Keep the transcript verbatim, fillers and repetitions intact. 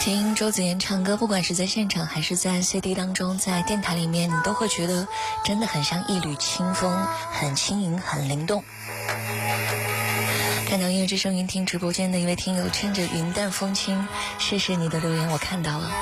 听周子妍唱歌，不管是在现场还是在 C D 当中，在电台里面，你都会觉得真的很像一缕清风，很轻盈，很灵动。看到音乐之声云听直播间的一位听友牵着云淡风轻，谢谢你的留言，我看到了。